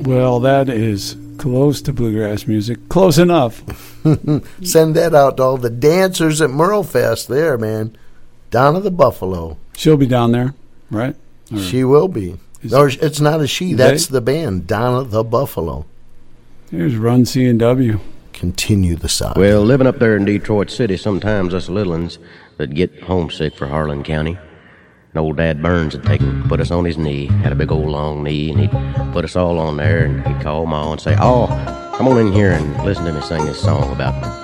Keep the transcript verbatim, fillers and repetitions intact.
Well, that is close to bluegrass music. Close enough. Send that out to all the dancers at Merlefest there, man. Donna the Buffalo. She'll be down there, right? Or she will be. Or it's not a she. That's they? the band, Donna the Buffalo. Here's Run C and W. Continue the saga. Well, living up there in Detroit City, sometimes us little ones that get homesick for Harlan County. And old Dad Burns would take and put us on his knee, had a big old long knee, and he'd put us all on there, and he'd call Ma and say, "Oh, come on in here and listen to me sing this song about